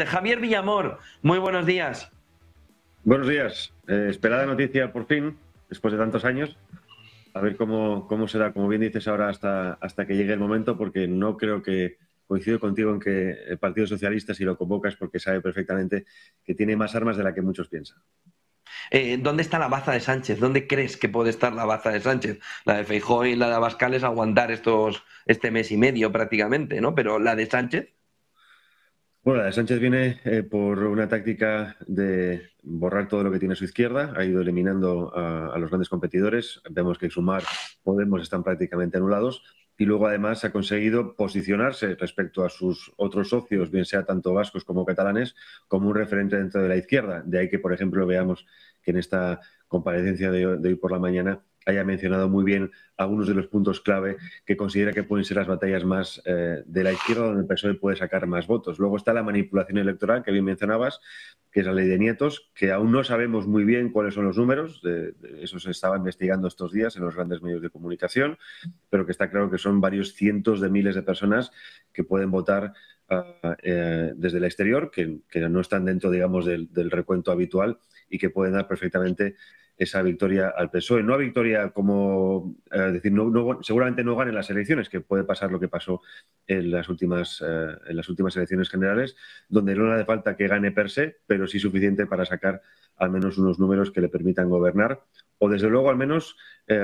de Javier Villamor. Muy buenos días. Buenos días. Esperada noticia por fin, después de tantos años. A ver cómo será, como bien dices ahora, hasta que llegue el momento, porque no creo que coincido contigo en que el Partido Socialista, si lo convoca, es porque sabe perfectamente que tiene más armas de las que muchos piensan. ¿Dónde está la baza de Sánchez? ¿Dónde crees que puede estar la baza de Sánchez? La de Feijóo y la de Abascal es aguantar este mes y medio prácticamente, ¿no? Pero la de Sánchez. Bueno, la de Sánchez viene por una táctica de borrar todo lo que tiene a su izquierda. Ha ido eliminando a los grandes competidores. Vemos que Sumar, Podemos están prácticamente anulados. Y luego, además, ha conseguido posicionarse respecto a sus otros socios, bien sea tanto vascos como catalanes, como un referente dentro de la izquierda. De ahí que, por ejemplo, veamos que en esta comparecencia de hoy por la mañana haya mencionado muy bien algunos de los puntos clave que considera que pueden ser las batallas más de la izquierda, donde el PSOE puede sacar más votos. Luego está la manipulación electoral, que bien mencionabas, que es la ley de nietos, que aún no sabemos muy bien cuáles son los números, de eso se estaba investigando estos días en los grandes medios de comunicación, pero que está claro que son varios cientos de miles de personas que pueden votar desde el exterior, que no están dentro, digamos, del recuento habitual y que pueden dar perfectamente esa victoria al PSOE. No a victoria como decir, seguramente no gane las elecciones, que puede pasar lo que pasó en las últimas elecciones generales, donde no le hace falta que gane per se, pero sí suficiente para sacar al menos unos números que le permitan gobernar, o desde luego al menos,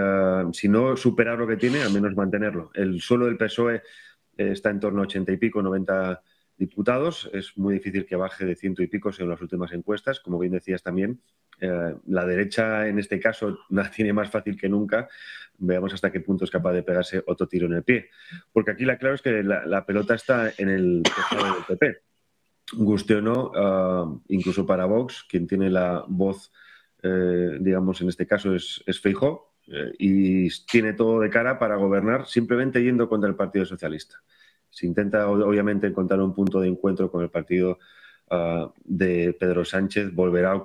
si no superar lo que tiene, al menos mantenerlo. El suelo del PSOE está en torno a 80 y pico, 90 diputados. Es muy difícil que baje de 100 y pico según las últimas encuestas, como bien decías también. La derecha, en este caso, la tiene más fácil que nunca. Veamos hasta qué punto es capaz de pegarse otro tiro en el pie. Porque aquí la clave es que la pelota está en el tejado del PP. Guste o no, incluso para Vox, quien tiene la voz, digamos, en este caso es Feijóo, y tiene todo de cara para gobernar simplemente yendo contra el Partido Socialista. Se intenta, obviamente, encontrar un punto de encuentro con el partido de Pedro Sánchez, volverá a